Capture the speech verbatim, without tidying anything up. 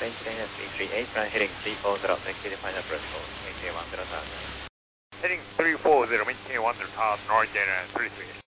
Orange Dana three three eight, run heading three four zero, taxi to final approach hold, maintain one zero thousand. Heading three four zero, maintain one zero thousand, Orange Dana three three eight.